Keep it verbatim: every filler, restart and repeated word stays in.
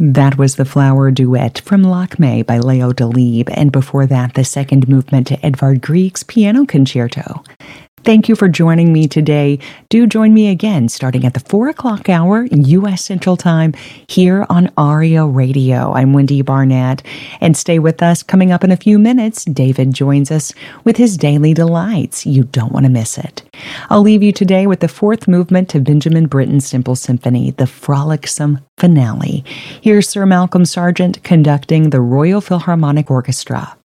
That was the Flower Duet from Lakme by Leo Delibes, and before that, the second movement to Edvard Grieg's Piano Concerto. Thank you for joining me today. Do join me again starting at the four o'clock hour U S Central Time here on Aria Radio. I'm Wendy Barnett, and stay with us. Coming up in a few minutes, David joins us with his Daily Delights. You don't want to miss it. I'll leave you today with the fourth movement to Benjamin Britten's Simple Symphony, the Frolicsome Finale. Here's Sir Malcolm Sargent conducting the Royal Philharmonic Orchestra.